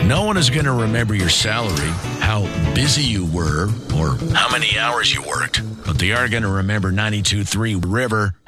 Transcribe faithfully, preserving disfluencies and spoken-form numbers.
No one is going to remember your salary, how busy you were, or how many hours you worked. But they are going to remember ninety-two point three River